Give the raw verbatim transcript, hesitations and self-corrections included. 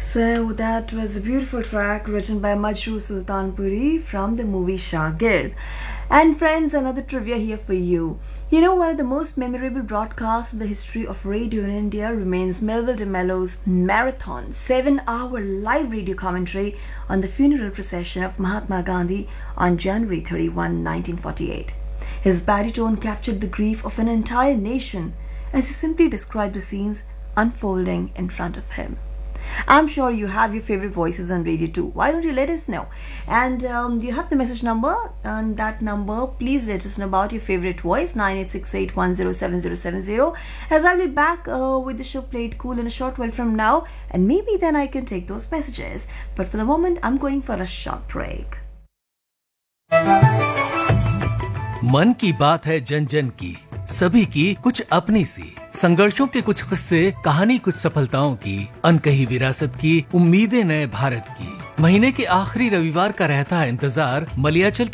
So that was a beautiful track written by Majrooh Sultanpuri from the movie Shagird. And friends, another trivia here for you. You know, one of the most memorable broadcasts in the history of radio in India remains Melville de Mello's marathon, seven-hour live radio commentary on the funeral procession of Mahatma Gandhi on January thirty-first, nineteen forty-eight. His baritone captured the grief of an entire nation as he simply described the scenes unfolding in front of him. I'm sure you have your favorite voices on radio too. Why don't you let us know? And um, you have the message number. On that number, please let us know about your favorite voice, nine eight six eight one zero seven zero seven zero. As I'll be back uh, with the show Played Cool in a short while from now. And maybe then I can take those messages. But for the moment, I'm going for a short break. मन की बात है जन जन की, सभी की कुछ अपनी सी, संघर्षों के कुछ किस्से, कहानी कुछ सफलताओं की, अनकही विरासत की, उम्मीदें नए भारत की। महीने के आखिरी रविवार का रहता है इंतजार, मलयाचल